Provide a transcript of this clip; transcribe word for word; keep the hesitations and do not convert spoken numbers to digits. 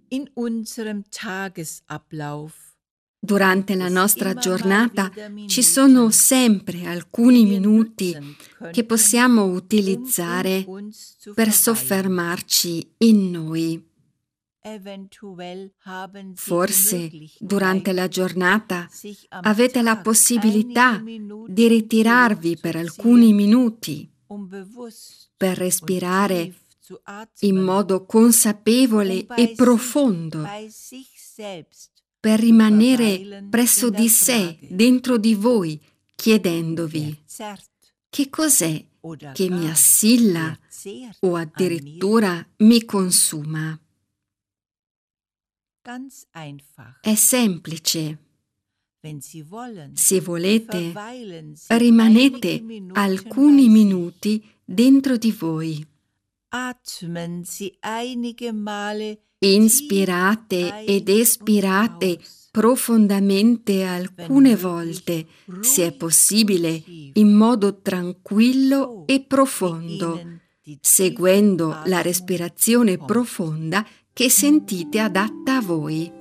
In unserem Tagesablauf Durante la nostra giornata ci sono sempre alcuni minuti che possiamo utilizzare per soffermarci in noi. Forse durante la giornata avete la possibilità di ritirarvi per alcuni minuti per respirare in modo consapevole e profondo, per rimanere presso di sé, dentro di voi, chiedendovi: che cos'è che mi assilla o addirittura mi consuma? È semplice. Se volete, rimanete alcuni minuti dentro di voi. Inspirate ed espirate profondamente alcune volte, se è possibile, in modo tranquillo e profondo, seguendo la respirazione profonda che sentite adatta a voi.